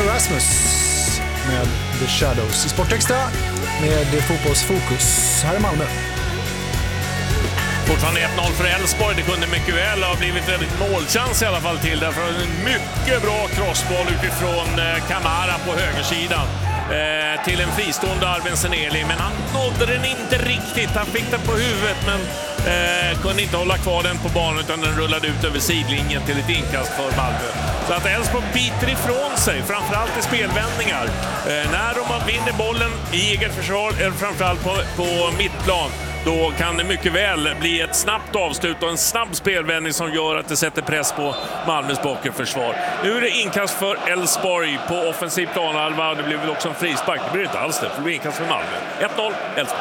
Rasmus med The Shadows i Sportextra med fotbollsfokus här i Malmö. Fortfarande 1-0 för Elfsborg. Det kunde mycket väl ha blivit väldigt målchans i alla fall till. Därför en mycket bra crossboll utifrån Kamara på högersidan. Till en fristående Arben Seneli, men han nådde den inte riktigt. Han fick den på huvudet, men kunde inte hålla kvar den på banan, utan den rullade ut över sidlinjen till ett inkast för Malmö. Så att Elfsborg biter ifrån sig, framförallt i spelvändningar. När de vinner bollen i eget försvar, eller framförallt på mittplan, då kan det mycket väl bli ett snabbt avslut och en snabb spelvändning som gör att det sätter press på Malmös bakförsvar. Nu är det inkast för Elfsborg på offensiv planhalva. Det blir väl också en frispark. Det blir inte alls det. Det blir inkast för Malmö. 1-0 Elfsborg.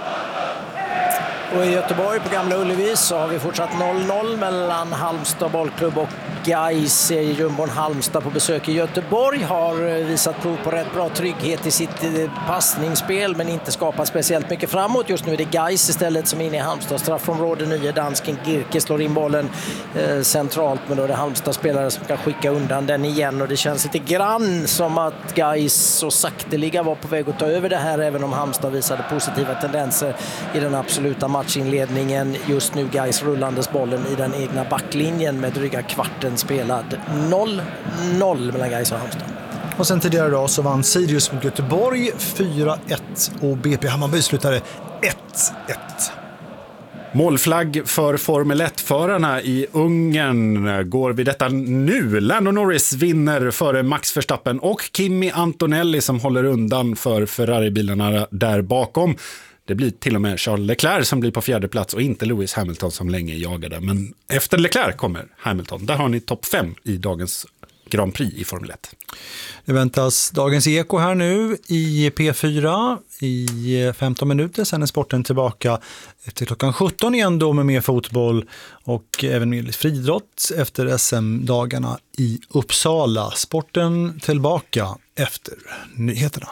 Och i Göteborg på Gamla Ullevi så har vi fortsatt 0-0 mellan Halmstad bollklubb och Gais. Jumbon Halmstad på besök i Göteborg har visat prov på rätt bra trygghet i sitt passningsspel, men inte skapat speciellt mycket framåt. Just nu är det Gais istället som är inne i Halmstad straffområde. Nya dansken Girke slår in bollen centralt, men då är det Halmstad spelare som kan skicka undan den igen, och det känns lite grann som att Gais så sakteliga var på väg att ta över det här, även om Halmstad visade positiva tendenser i den absoluta matchinledningen. Just nu Gais rullandes bollen i den egna backlinjen med dryga kvarten spelad. 0-0 mellan Gais och Halmstad. Och sen tidigare idag så vann Sirius mot Göteborg 4-1 och BP Hammarby slutade 1-1. Målflagg för Formel 1-förarna i Ungern går vid detta nu. Lando Norris vinner före Max Verstappen och Kimi Antonelli som håller undan för Ferrari-bilarna där bakom. Det blir till och med Charles Leclerc som blir på fjärde plats och inte Lewis Hamilton som länge jagade. Men efter Leclerc kommer Hamilton. Där har ni topp 5 i dagens Grand Prix i Formel 1. Det väntas dagens eko här nu i P4 i 15 minuter. Sen är sporten tillbaka efter klockan 17 igen då med mer fotboll och även med friidrott efter SM-dagarna i Uppsala. Sporten tillbaka efter nyheterna.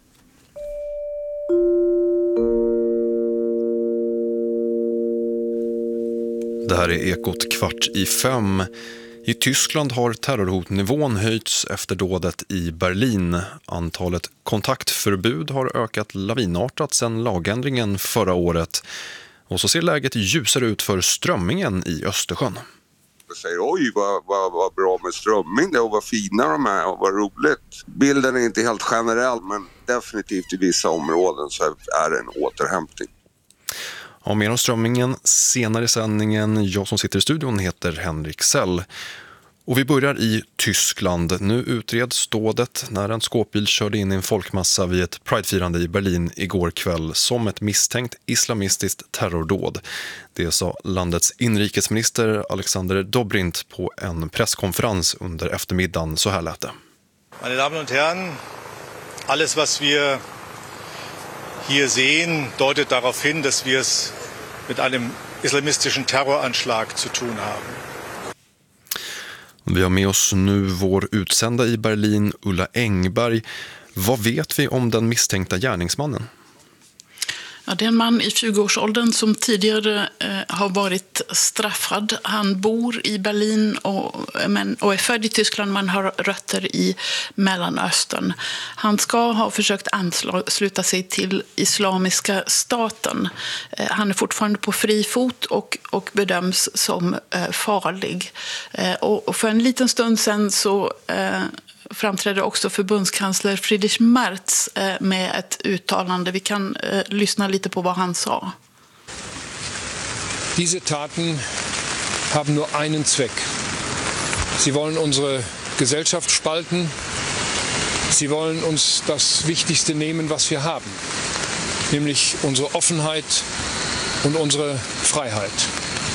Det här är Ekot 4:45. I Tyskland har terrorhotnivån höjts efter dådet i Berlin. Antalet kontaktförbud har ökat lavinartat sedan lagändringen förra året. Och så ser läget ljusare ut för strömmingen i Östersjön. Jag säger oj vad bra med strömming och vad fina de är och vad roligt. Bilden är inte helt generell, men definitivt i vissa områden så är det en återhämtning. Ja, mer om strömmingen senare i sändningen. Jag som sitter i studion heter Henrik Sell. Och vi börjar i Tyskland. Nu utreds dådet när en skåpbil körde in i en folkmassa vid ett pridefirande i Berlin igår kväll som ett misstänkt islamistiskt terrordåd. Det sa landets inrikesminister Alexander Dobrindt på en presskonferens under eftermiddagen. Så här lät det. Meine Damen und Herren, alles was wir hier sehen, deutet darauf hin, dass wir es mit einem islamistischen Terroranschlag zu tun haben. Vi har med oss nu vår utsända i Berlin, Ulla Engberg. Vad vet vi om den misstänkta gärningsmannen? Ja, det är en man i 20-årsåldern som tidigare har varit straffad. Han bor i Berlin och är född i Tyskland, men har rötter i Mellanöstern. Han ska ha försökt ansluta sig till Islamiska staten. Han är fortfarande på fri fot och bedöms som farlig. Och för en liten stund sedan så framträdde också förbundskansler Friedrich Merz med ett uttalande. Vi kan lyssna lite på vad han sa. Diese Taten haben nur einen Zweck. Sie wollen unsere Gesellschaft spalten. Sie wollen uns das Wichtigste nehmen, was wir haben. Nämlich unsere Offenheit und unsere Freiheit.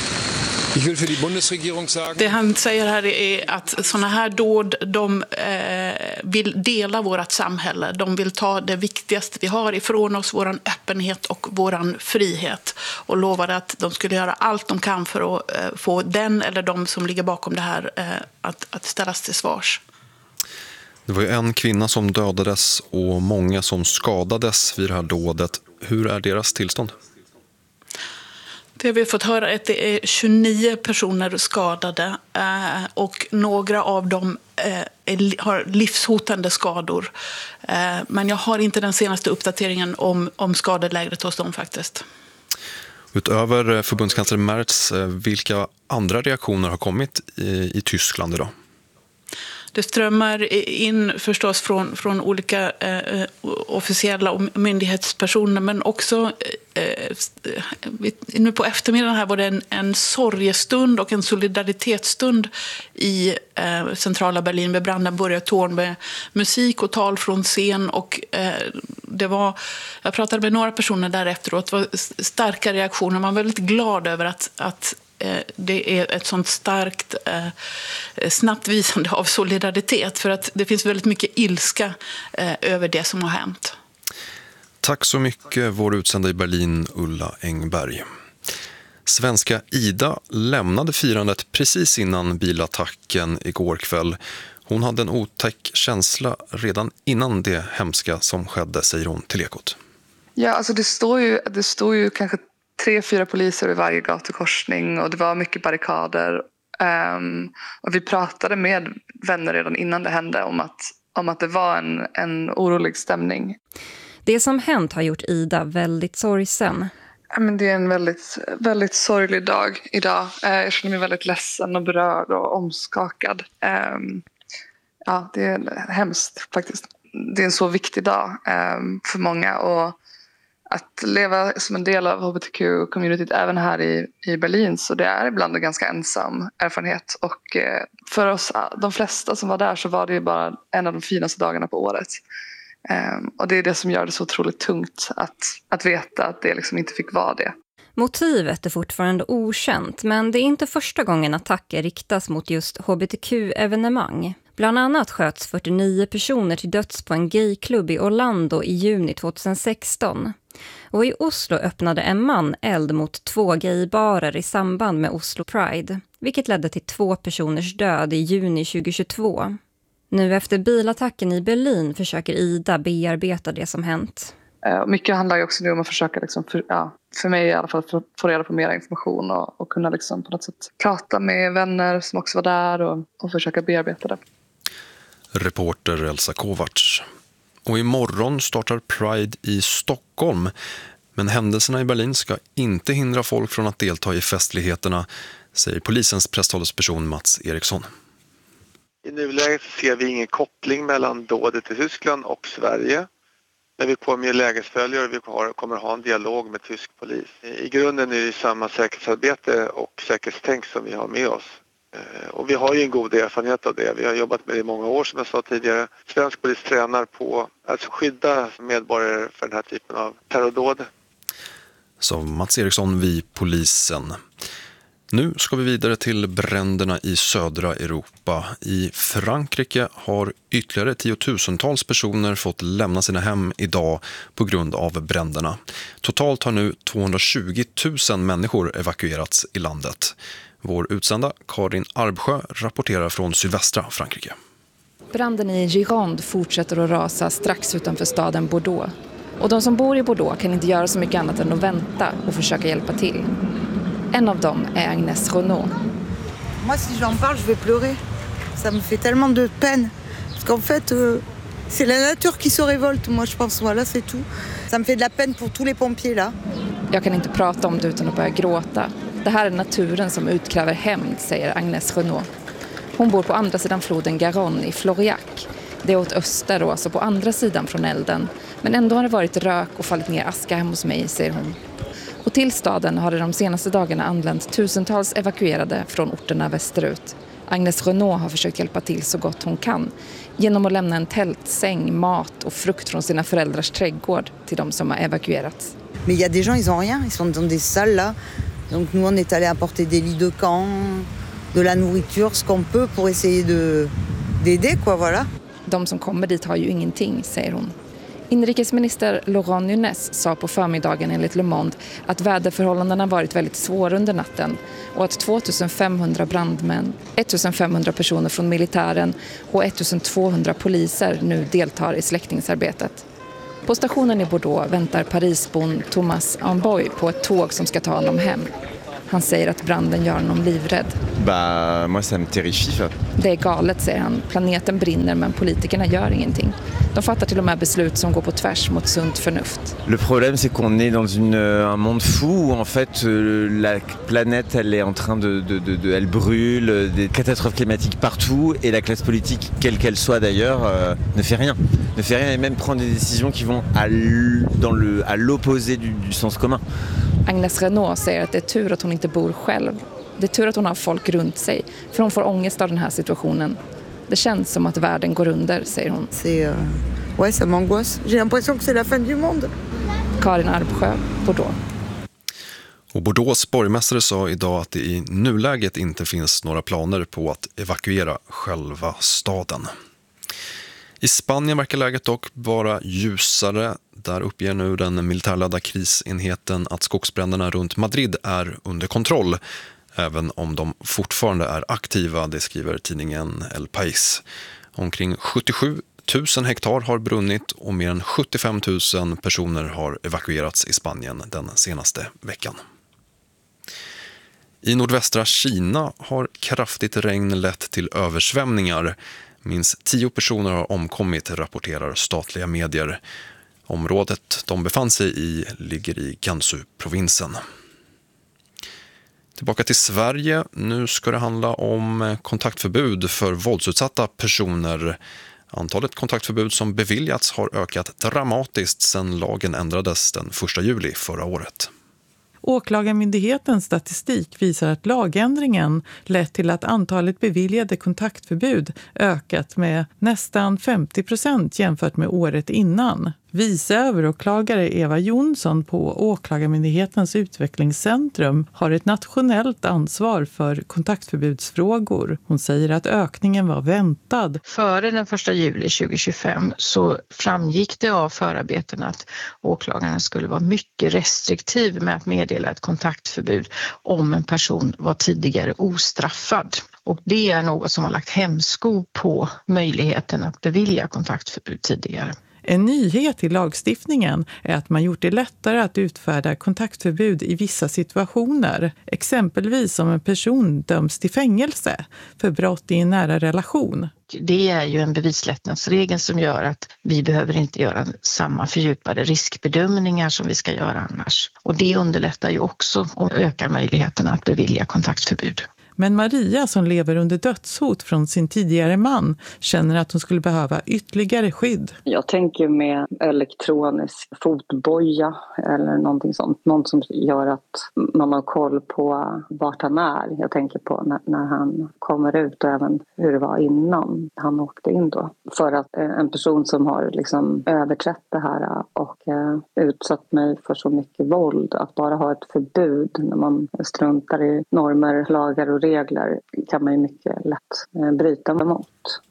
Det han säger här är att såna här dåd, de vill dela vårt samhälle. De vill ta det viktigaste vi har ifrån oss, våran öppenhet och våran frihet. Och lovade att de skulle göra allt de kan för att få den eller de som ligger bakom det här att ställas till svars. Det var ju en kvinna som dödades och många som skadades vid det här dådet. Hur är deras tillstånd? Det har vi fått höra att det är 29 personer skadade och några av dem har livshotande skador. Men jag har inte den senaste uppdateringen om skadeläget hos dem faktiskt. Utöver förbundskansler Merz, vilka andra reaktioner har kommit i Tyskland idag? Det strömmar in förstås från olika officiella och myndighetspersoner, men också nu på eftermiddagen här var det en sorgestund och en solidaritetsstund i centrala Berlin med Brandenburger-torn med musik och tal från scen, och jag pratade med några personer där efteråt. Det var starka reaktioner. Man var väldigt glad över att det är ett sånt starkt snabbt visande av solidaritet, för att det finns väldigt mycket ilska över det som har hänt. Tack så mycket, vår utsända i Berlin, Ulla Engberg. Svenska Ida lämnade firandet precis innan bilattacken igår kväll. Hon hade en otäck känsla redan innan det hemska som skedde, säger hon till Ekot. Ja, alltså det står ju kanske 3-4 poliser i varje gatukorsning och det var mycket barrikader. Och vi pratade med vänner redan innan det hände om att det var en orolig stämning. Det som hänt har gjort Ida väldigt sorgsen. Men det är en väldigt, väldigt sorglig dag idag. Jag känner mig väldigt ledsen och berörd och omskakad. Ja, det är hemskt faktiskt. Det är en så viktig dag för många, och att leva som en del av hbtq-communityt även här i Berlin, så det är ibland en ganska ensam erfarenhet. Och för oss, de flesta som var där, så var det ju bara en av de finaste dagarna på året. Och det är det som gör det så otroligt tungt att veta att det liksom inte fick vara det. Motivet är fortfarande okänt, men det är inte första gången attacker riktas mot just hbtq-evenemang. Bland annat sköts 49 personer till döds på en gayklubb i Orlando i juni 2016. Och i Oslo öppnade en man eld mot 2 gaybarer i samband med Oslo Pride, vilket ledde till 2 personers död i juni 2022. Nu efter bilattacken i Berlin försöker Ida bearbeta det som hänt. Mycket handlar ju också nu om att försöka, liksom, för mig i alla fall, få reda på mer information och kunna liksom på något sätt prata med vänner som också var där och försöka bearbeta det. Reporter Elsa Kovacs. Och imorgon startar Pride i Stockholm. Men händelserna i Berlin ska inte hindra folk från att delta i festligheterna, säger polisens presstalesperson Mats Eriksson. I nuläget ser vi ingen koppling mellan dådet i Tyskland och Sverige. Men vi kommer ju lägesföljare och vi kommer ha en dialog med tysk polis. I grunden är det samma säkerhetsarbete och säkerhetstänk som vi har med oss. Och vi har ju en god erfarenhet av det. Vi har jobbat med det i många år, som jag sa tidigare. Svensk polis tränar på att skydda medborgare för den här typen av terrordåd. Så Mats Eriksson vid polisen. Nu ska vi vidare till bränderna i södra Europa. I Frankrike har ytterligare 10-tusentals personer fått lämna sina hem idag på grund av bränderna. Totalt har nu 220 000 människor evakuerats i landet. Vår utsända Karin Arbsjö rapporterar från sydvästra Frankrike. Branden i Gironde fortsätter att rasa strax utanför staden Bordeaux. Och de som bor i Bordeaux kan inte göra så mycket annat än att vänta och försöka hjälpa till. En av dem är Agnès Renaud. Moi, si j'en parle, je vais pleurer. Ça me fait tellement de peine. Parce qu'en fait, c'est la nature qui se révolte, moi, je pense. Voilà, c'est tout. Ça me fait de la peine pour tous les pompiers, là. Jag kan inte prata om det utan att börja gråta. Det här är naturen som utkräver hämnd, säger Agnès Renaud. Hon bor på andra sidan floden Garonne i Floriac. Det är åt öster och alltså på andra sidan från elden. Men ändå har det varit rök och fallit ner aska hemma hos mig, säger hon. Och till staden har det de senaste dagarna anlänt tusentals evakuerade från orterna västerut. Agnès Renaud har försökt hjälpa till så gott hon kan genom att lämna en tältsäng, mat och frukt från sina föräldrars trädgård till de som har evakuerats. Men il y a des gens, ils ont rien, ils sont dans des salles là. Donc nous on est allé apporter des lits de camp, de la nourriture, ce qu'on peut pour essayer d'aider quoi, voilà. De som kommer dit har ju ingenting, säger hon. Inrikesminister Laurent Nunez sa på förmiddagen enligt Le Monde att väderförhållandena varit väldigt svåra under natten och att 2500 brandmän, 1500 personer från militären och 1200 poliser nu deltar i släckningsarbetet. På stationen i Bordeaux väntar Parisbon Thomas Amboy på ett tåg som ska ta honom hem. Han säger att branden gör honom livrädd. Moi ça me terrifie. Det är galet, säger han. Planeten brinner men politikerna gör ingenting. De fattar till och med beslut som går på tvärs mot sunt förnuft. Le problème c'est qu'on est dans un monde fou où en fait la planète elle est en train de elle brûle, des catastrophes climatiques partout et la classe politique quelle qu'elle soit d'ailleurs ne fait rien. Ne fait rien et même prend des décisions qui vont à l'opposé du sens commun. Agnes Renault säger att det är tur att hon inte bor själv. Det är tur att hon har folk runt sig, för hon får ångest av den här situationen. Det känns som att världen går under, säger hon. Ouais, ça m'angoisse. J'ai l'impression que c'est la fin du monde. Karin Arbsjö, Bordeaux. Och Bordeaux borgmästare sa idag att det i nuläget inte finns några planer på att evakuera själva staden. I Spanien verkar läget dock vara ljusare. Där uppger nu den militärledda krisenheten att skogsbränderna runt Madrid är under kontroll, även om de fortfarande är aktiva, det skriver tidningen El País. Omkring 77 000 hektar har brunnit och mer än 75 000 personer har evakuerats i Spanien den senaste veckan. I nordvästra Kina har kraftigt regn lett till översvämningar. Minst 10 personer har omkommit, rapporterar statliga medier. Området de befann sig i ligger i Gansu-provinsen. Tillbaka till Sverige. Nu ska det handla om kontaktförbud för våldsutsatta personer. Antalet kontaktförbud som beviljats har ökat dramatiskt sedan lagen ändrades den 1 juli förra året. Åklagarmyndighetens statistik visar att lagändringen lett till att antalet beviljade kontaktförbud ökat med nästan 50% jämfört med året innan. Vice överåklagare Eva Jonsson på Åklagarmyndighetens utvecklingscentrum har ett nationellt ansvar för kontaktförbudsfrågor. Hon säger att ökningen var väntad. Före den 1 juli 2025 så framgick det av förarbeten att åklagarna skulle vara mycket restriktiv med att meddela ett kontaktförbud om en person var tidigare ostraffad. Och det är något som har lagt hämsko på möjligheten att bevilja kontaktförbud tidigare. En nyhet i lagstiftningen är att man gjort det lättare att utfärda kontaktförbud i vissa situationer. Exempelvis om en person döms till fängelse för brott i en nära relation. Det är ju en bevislättnadsregel som gör att vi behöver inte göra samma fördjupade riskbedömningar som vi ska göra annars. Och det underlättar ju också och ökar möjligheterna att bevilja kontaktförbud. Men Maria, som lever under dödshot från sin tidigare man, känner att hon skulle behöva ytterligare skydd. Jag tänker med elektronisk fotboja eller någonting sånt. Något som gör att man har koll på vart han är. Jag tänker på när han kommer ut och även hur det var innan han åkte in då. För att en person som har liksom överträtt det här och utsatt mig för så mycket våld, att bara ha ett förbud när man struntar i normer, lagar och regler kan man ju mycket lätt bryta emot.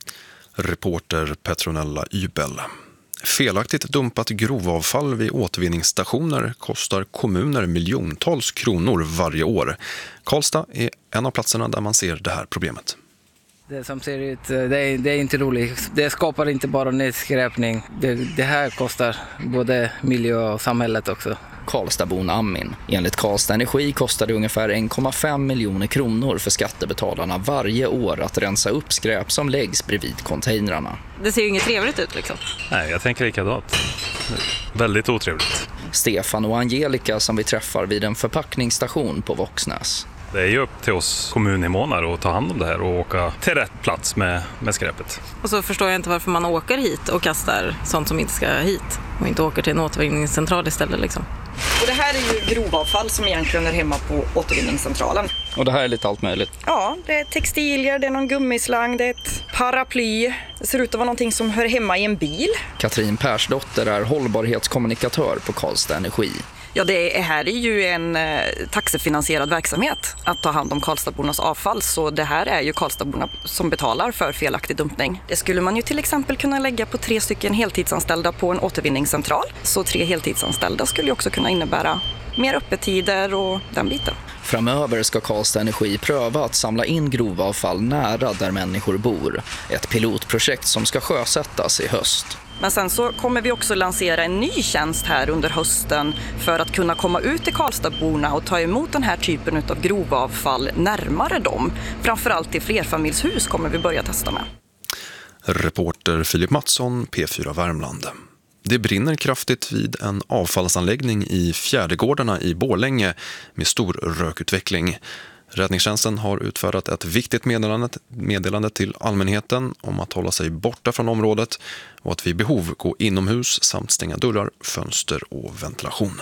Reporter Petronella Ybel. Felaktigt dumpat grovavfall vid återvinningsstationer kostar kommuner miljontals kronor varje år. Karlstad är en av platserna där man ser det här problemet. Det som ser ut, det är inte roligt. Det skapar inte bara nedskräpning. Det här kostar både miljö och samhället också. Karlstadbon Amin. Enligt Karlstad Energi kostar det ungefär 1,5 miljoner kronor för skattebetalarna varje år att rensa upp skräp som läggs bredvid containrarna. Det ser ju inget trevligt ut liksom. Nej, jag tänker likadant. Väldigt otrevligt. Stefan och Angelica som vi träffar vid en förpackningsstation på Våxnäs. Det är ju upp till oss kommuninvånare att ta hand om det här och åka till rätt plats med skräpet. Och så förstår jag inte varför man åker hit och kastar sånt som inte ska hit och inte åker till en återvinningscentral istället liksom. Och det här är ju grovavfall som egentligen är hemma på återvinningscentralen. Och det här är lite allt möjligt? Ja, det är textilier, det är någon gummislang, det är ett paraply. Det ser ut att vara någonting som hör hemma i en bil. Katrin Persdotter är hållbarhetskommunikatör på Karlstad Energi. Ja, det här är ju en taxefinansierad verksamhet att ta hand om Karlstadbornas avfall. Så det här är ju Karlstadborna som betalar för felaktig dumpning. Det skulle man ju till exempel kunna lägga på 3 stycken heltidsanställda på en återvinningscentral. Så 3 heltidsanställda skulle ju också kunna innebära mer öppettider och den biten. Framöver ska Karlstad Energi pröva att samla in grovavfall nära där människor bor. Ett pilotprojekt som ska sjösättas i höst. Men sen så kommer vi också lansera en ny tjänst här under hösten för att kunna komma ut till Karlstadborna och ta emot den här typen av grovavfall närmare dem. Framförallt i flerfamiljshus kommer vi börja testa med. Reporter Filip Mattsson, P4 Värmland. Det brinner kraftigt vid en avfallsanläggning i Fjärdegårdarna i Borlänge med stor rökutveckling. Räddningstjänsten har utfärdat ett viktigt meddelande till allmänheten om att hålla sig borta från området och att vid behov gå inomhus samt stänga dörrar, fönster och ventilation.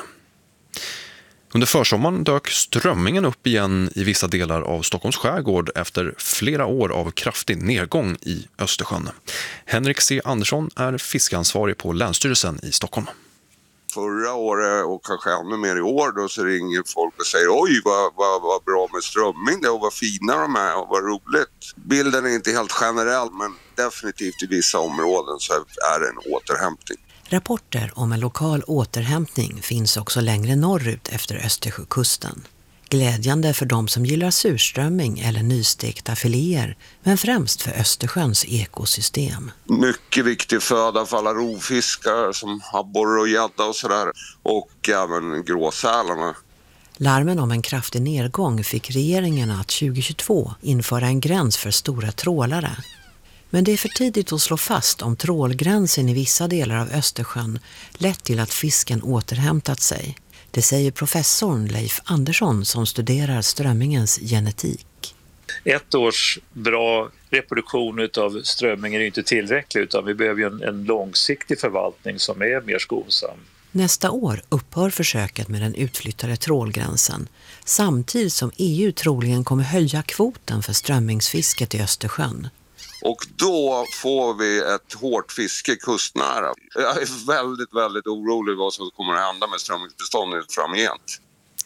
Under försommaren dök strömmingen upp igen i vissa delar av Stockholms skärgård efter flera år av kraftig nedgång i Östersjön. Henrik C. Andersson är fiskansvarig på Länsstyrelsen i Stockholm. Förra året och kanske ännu mer i år då så ringer folk och säger oj vad bra med strömming det och vad fina de är och vad roligt. Bilden är inte helt generell men definitivt i vissa områden så är det en återhämtning. Rapporter om en lokal återhämtning finns också längre norrut efter Östersjökusten. Glädjande för de som gillar surströmming eller nystekta filéer, men främst för Östersjöns ekosystem. Mycket viktig föda för alla rovfiskar som abborre och gädda och sådär. Och även gråsälarna. Larmen om en kraftig nedgång fick regeringen att 2022 införa en gräns för stora trålare. Men det är för tidigt att slå fast om trålgränsen i vissa delar av Östersjön lett till att fisken återhämtat sig. Det säger professorn Leif Andersson som studerar strömmingens genetik. Ett års bra reproduktion av strömming är inte tillräckligt utan vi behöver en långsiktig förvaltning som är mer skonsam. Nästa år upphör försöket med den utflyttade trålgränsen samtidigt som EU troligen kommer höja kvoten för strömmingsfisket i Östersjön. Och då får vi ett hårt fiske kustnära. Jag är väldigt orolig vad som kommer att hända med strömmingsbeståndet framgent.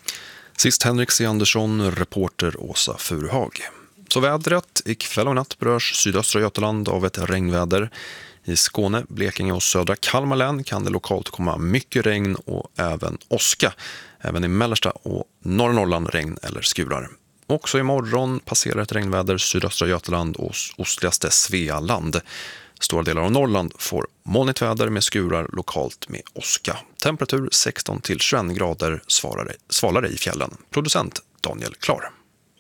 Sist Henrik C. Andersson, reporter Åsa Furuhag. Så vädret, ikväll och natt berörs sydöstra Götaland av ett regnväder. I Skåne, Blekinge och södra Kalmar län kan det lokalt komma mycket regn och även åska. Även i mellersta och norra Norrland regn eller skurar. Också imorgon passerar ett regnväder sydöstra Götaland och ostligaste Svealand. Stora delar av Norrland får molnigt väder med skurar lokalt med åska. Temperatur 16 till 21 grader, svalare i fjällen. Producent Daniel Klar.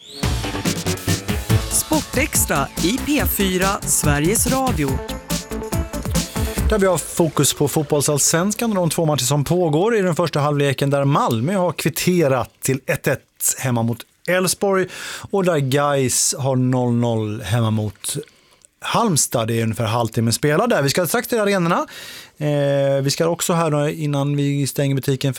Sportextra i P4 Sveriges Radio. Där vi har fokus på fotbollsallsvenskan och de 2 matcher som pågår i den första halvleken där Malmö har kvitterat till 1-1 hemma mot Elfsborg och där Gais har 0-0 hemma mot Halmstad. Det är ungefär halvtimme spelad där. Vi ska strax till arenorna. Vi ska också här då, innan vi stänger butiken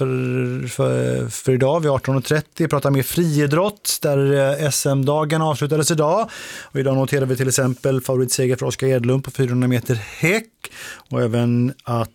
för idag vid 18.30 prata med friidrott där SM-dagen avslutades idag. Och idag noterar vi till exempel favoritseger för Oskar Edlund på 400 meter häck och även att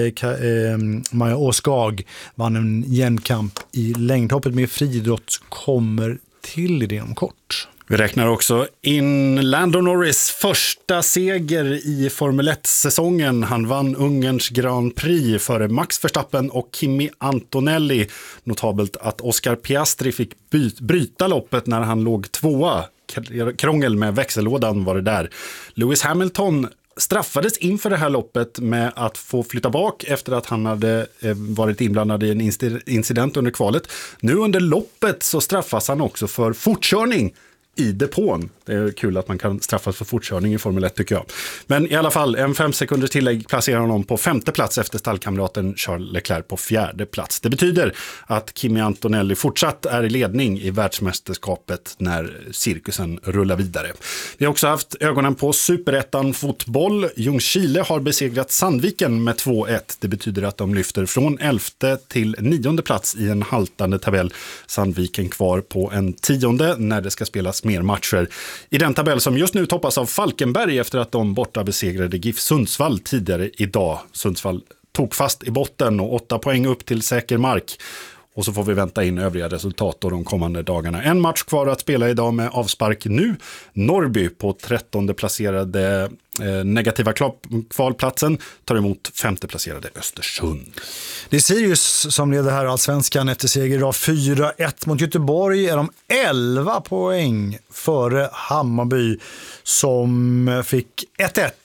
Maja Åskag vann en jämnkamp i längdhoppet med friidrott kommer till i det om kort. Vi räknar också in Lando Norris första seger i Formel 1-säsongen. Han vann Ungerns Grand Prix före Max Verstappen och Kimi Antonelli. Notabelt att Oscar Piastri fick bryta loppet när han låg 2:a. Krångel med växellådan var det där. Lewis Hamilton straffades inför det här loppet med att få flytta bak efter att han hade varit inblandad i en incident under kvalet. Nu under loppet så straffas han också för fortkörning i depån. Det är kul att man kan straffas för fortkörning i Formel 1 tycker jag. Men i alla fall, en 5 sekunders tillägg placerar honom på 5:e plats efter stallkamraten Charles Leclerc på 4:e plats. Det betyder att Kimi Antonelli fortsatt är i ledning i världsmästerskapet när cirkusen rullar vidare. Vi har också haft ögonen på Superettan fotboll. Ljungskile har besegrat Sandviken med 2-1. Det betyder att de lyfter från 11:e till 9:e plats i en haltande tabell. Sandviken kvar på en 10:e när det ska spelas mer matcher. I den tabell som just nu toppas av Falkenberg efter att de borta besegrade GIF Sundsvall tidigare idag. Sundsvall tog fast i botten och 8 poäng upp till säker mark. Och så får vi vänta in övriga resultat då de kommande dagarna. En match kvar att spela idag med avspark nu. Norrby på 13:e placerade negativa kvalplatsen tar emot 5:e placerade Östersund. Det är Sirius som leder här allsvenskan efter seger idag 4-1 mot Göteborg. Är de 11 poäng före Hammarby som fick 1-1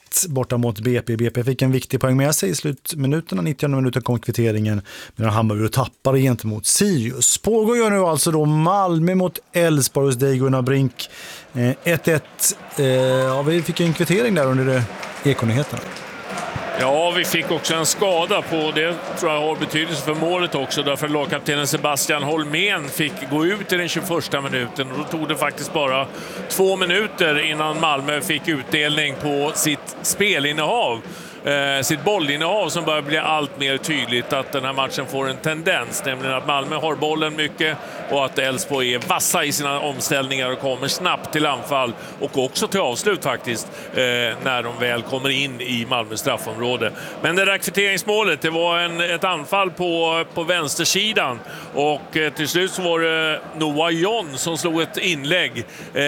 borta mot BP. BP fick en viktig poäng med sig i slutminuterna. 90 minuter kom kvitteringen medan Hammarby tappade gentemot Sirius. Pågår ju nu alltså då Malmö mot Elfsborg hos dig, Gunnar Brink. 1-1. Ja, vi fick en kvittering där under Ekonyheterna. Ja, vi fick också en skada på det, tror jag har betydelse för målet också, därför lagkaptenen Sebastian Holmén fick gå ut i den 21 minuten och då tog det faktiskt bara 2 minuter innan Malmö fick utdelning på sitt spelinnehav. Sitt bollinnehav som börjar bli allt mer tydligt att den här matchen får en tendens, nämligen att Malmö har bollen mycket och att Elfsborg är vassa i sina omställningar och kommer snabbt till anfall och också till avslut faktiskt när de väl kommer in i Malmös straffområde. Men det där kvitteringsmålet, det var ett anfall på vänstersidan och till slut så var det Noah John som slog ett inlägg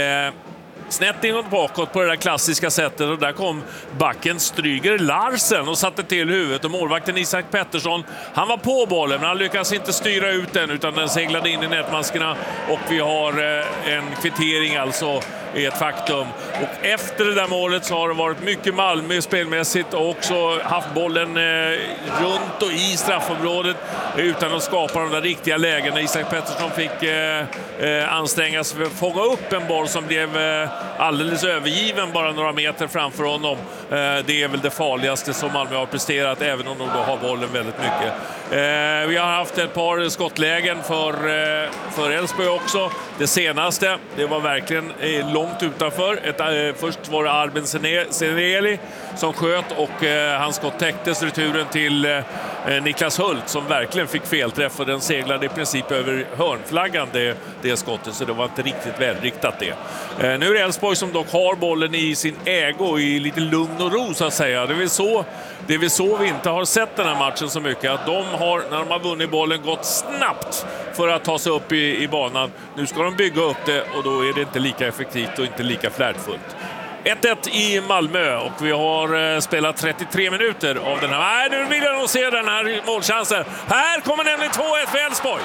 snett inåt bakåt på det där klassiska sättet och där kom backen Stryger Larsen och satte till huvudet och målvakten Isak Pettersson, han var på bollen men han lyckades inte styra ut den utan den seglade in i nätmaskerna och vi har en kvittering alltså är ett faktum. Och efter det där målet så har det varit mycket Malmö spelmässigt och också haft bollen runt och i straffområdet utan att skapa de där riktiga lägena. Isak Pettersson fick anstränga sig för att fånga upp en boll som blev alldeles övergiven bara några meter framför honom. Det är väl det farligaste som Malmö har presterat, även om de då har bollen väldigt mycket. Vi har haft ett par skottlägen för Elfsborg också. Det senaste, det var verkligen långt utanför. Först var det Arben Seneli som sköt och hans skott täcktes returen till Niklas Hult som verkligen fick felträff och den seglade i princip över hörnflaggan det skottet, så det var inte riktigt välriktat det. Nu är det Elfsborg som dock har bollen i sin ägo i lite lugn och ro så att säga. Det är väl så vi inte har sett den här matchen så mycket, att de har, när de har vunnit bollen, gått snabbt för att ta sig upp i banan. Nu ska de bygga upp det och då är det inte lika effektivt och inte lika flärdfullt. 1-1 i Malmö och vi har spelat 33 minuter av den här. Nej, nu vill jag nog se den här målchansen. Här kommer nämligen 2-1 för Elfsborg.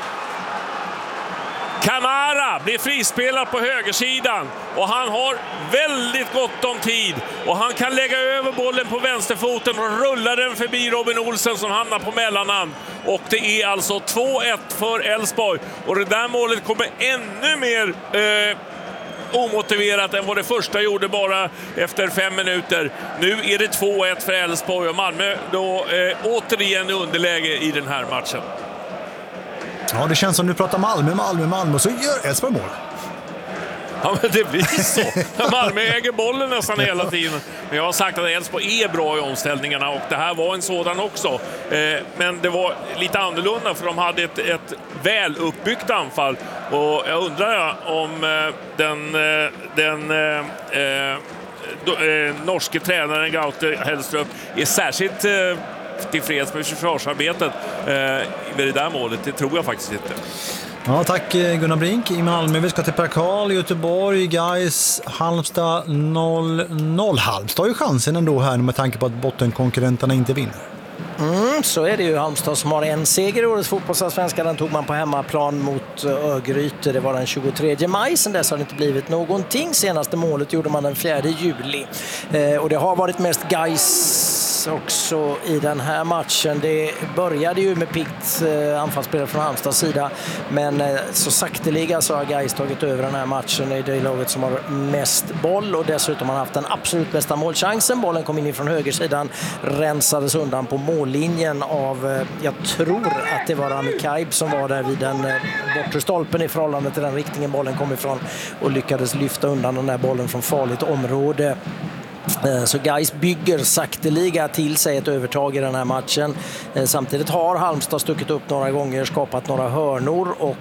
Kamara blir frispelad på högersidan och han har väldigt gott om tid och han kan lägga över bollen på vänsterfoten och rulla den förbi Robin Olsen som hamnar på mellanhand. Och det är alltså 2-1 för Elfsborg och det där målet kommer ännu mer omotiverat än vad det första gjorde bara efter 5 minuter. Nu är det 2-1 för Elfsborg och Malmö då återigen underläge i den här matchen. Ja, det känns som du pratar Malmö så gör Elfsborg mål. Ja, men det blir så. Malmö äger bollen nästan hela tiden. Men jag har sagt att Elfsborg är bra i omställningarna och det här var en sådan också. Men det var lite annorlunda för de hade ett väl uppbyggt anfall. Och jag undrar om den norske tränaren Gaute Hellström är särskilt tillfreds med försvarsarbetet vid det där målet. Det tror jag faktiskt inte. Ja, tack Gunnar Brink. I Malmö, vi ska till Per Karl, Göteborg, Gais, Halmstad 0-0. Halmstad har ju chansen ändå här med tanke på att bottenkonkurrenterna inte vinner. Så är det ju. Halmstad som har en seger i årets fotbollsallsvenska. Den tog man på hemmaplan mot Örgryte. Det var den 23 maj. Sen dess har det inte blivit någonting. Senaste målet gjorde man den 4 juli. Och det har varit mest Gais också i den här matchen. Det började ju med piggt anfallsspelare från Halmstads sida. Men så sakteliga så har Gais tagit över den här matchen. Det är det laget som har mest boll. Och dessutom har haft den absolut bästa målchansen. Bollen kom in från högersidan. Rensades undan på mållinjen av, jag tror att det var Rami Kaib som var där vid den bortre stolpen i förhållande till den riktningen bollen kom ifrån och lyckades lyfta undan den där bollen från farligt område. Så Gais bygger sakteliga till sig ett övertag i den här matchen. Samtidigt har Halmstad stuckit upp några gånger, skapat några hörnor och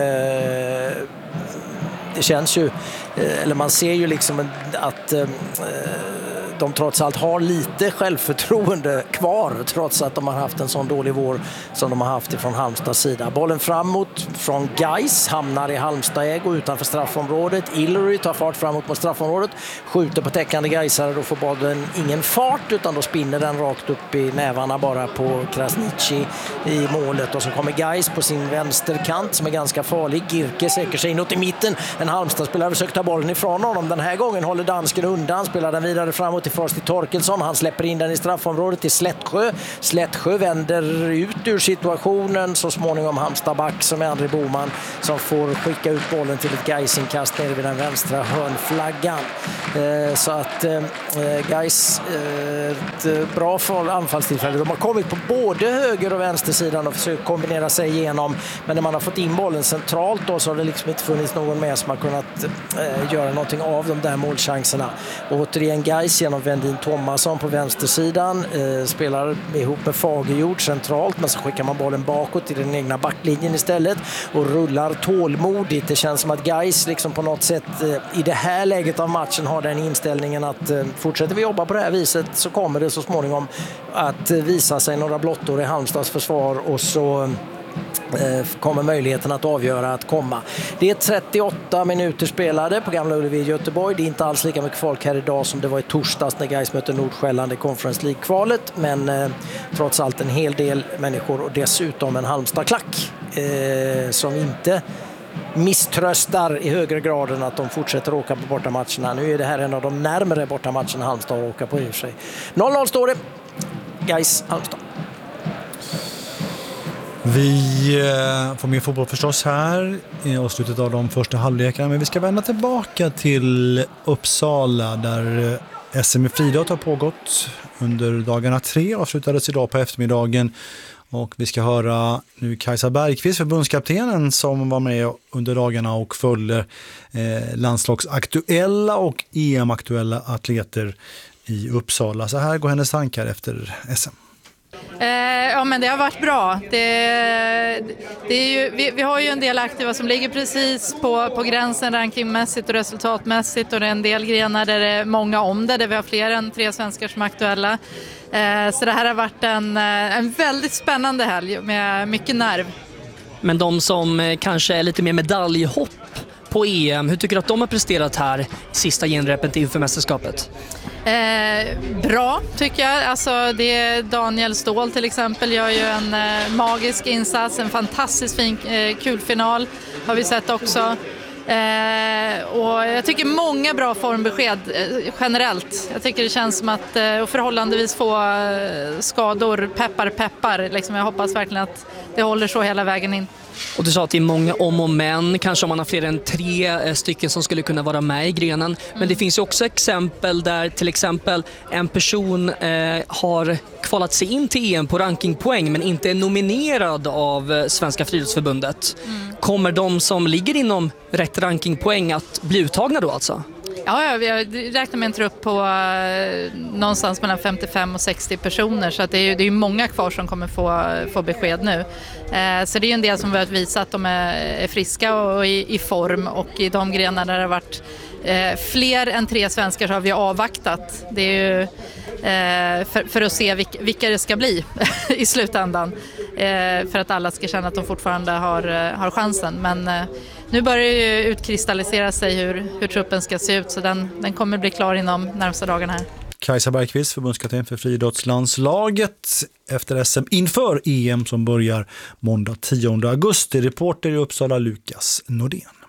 det känns ju, eller man ser ju liksom att de trots allt har lite självförtroende kvar trots att de har haft en sån dålig vår som de har haft ifrån Halmstads sida. Bollen framåt från Gais hamnar i Halmstad-ägo utanför straffområdet. Illory tar fart framåt mot straffområdet, skjuter på täckande Gaisare, då får bollen ingen fart utan då spinner den rakt upp i nävarna bara på Krasniqi i målet och så kommer Gais på sin vänsterkant som är ganska farlig. Girke säker sig inåt i mitten. En Halmstad-spelare försöker ta bollen ifrån honom. Den här gången håller dansken undan, spelar den vidare framåt till Frosti Torkelsson. Han släpper in den i straffområdet till Slättsjö. Slättsjö vänder ut ur situationen. Så småningom Halmstadback som är André Boman som får skicka ut bollen till ett Gais-inkast nere vid den vänstra hörnflaggan. Så att Gais ett bra anfallstillfälle. De har kommit på både höger- och vänstersidan och försökt kombinera sig igenom. Men när man har fått in bollen centralt då, så har det liksom inte funnits någon med som har kunnat göra någonting av de där målchanserna. Och återigen Gais genom Vendin Thomasson på vänstersidan. Spelar ihop med Fagerjord centralt, men så skickar man bollen bakåt till den egna backlinjen istället och rullar tålmodigt. Det känns som att Gais liksom på något sätt i det här läget av matchen har den inställningen att fortsätter vi jobba på det här viset så kommer det så småningom att visa sig några blottor i Halmstads försvar och så kommer möjligheten att avgöra att komma. Det är 38 minuter spelade på Gamla Ullevi i Göteborg. Det är inte alls lika mycket folk här idag som det var i torsdags när Gais mötte Nordsjälland i Conference League-kvalet, men trots allt en hel del människor och dessutom en Halmstad-klack som inte misströstar i högre grad än att de fortsätter åka på bortamatcherna. Nu är det här en av de närmare bortamatcherna Halmstad att åka på i sig. 0-0 står det. Gais Halmstad. Vi får mer fotboll förstås här i avslutet av de första halvlekarna, men vi ska vända tillbaka till Uppsala där SM i friidrott har pågått under dagarna 3 och avslutades idag på eftermiddagen. Och vi ska höra nu Kajsa Bergqvist, förbundskaptenen, som var med under dagarna och följde landslagsaktuella och EM-aktuella atleter i Uppsala. Så här går hennes tankar efter SM. Ja, men det har varit bra. Det är ju, vi har ju en del aktiva som ligger precis på gränsen rankingmässigt och resultatmässigt, och det är en del grenar där det är många om det, där vi har fler än 3 svenskar som är aktuella. Så det här har varit en väldigt spännande helg med mycket nerv. Men de som kanske är lite mer medaljhopp på EM, hur tycker du att de har presterat här i sista genrepet inför mästerskapet? Bra tycker jag. Alltså det Daniel Ståhl till exempel gör ju en magisk insats, en fantastiskt fin kulfinal har vi sett också. Och jag tycker många bra formbesked generellt. Jag tycker det känns som att och förhållandevis få skador, peppar liksom. Jag hoppas verkligen att det håller så hela vägen in. Och du sa att det är många om och men, kanske om man har fler än 3 stycken som skulle kunna vara med i grenen. Men det finns ju också exempel där till exempel en person har kvalat sig in till EM på rankingpoäng men inte är nominerad av Svenska friidrottsförbundet. Kommer de som ligger inom rätt rankingpoäng att bli uttagna då alltså? Ja, vi räknar med en trupp på någonstans mellan 55 och 60 personer, så att det är många kvar som kommer få besked nu. Så det är en del som vi har visat att de är friska och i form, och i de grenar där det har varit fler än 3 svenskar så har vi avvaktat. Det är ju för att se vilka det ska bli i slutändan, för att alla ska känna att de fortfarande har chansen. Men nu börjar det ju utkristallisera sig hur truppen ska se ut, så den kommer bli klar inom närmsta dagarna här. Kajsa Bergqvist, förbundskapten för friidrottslandslaget efter SM inför EM som börjar måndag 10 augusti. Reporter i Uppsala, Lukas Nordén.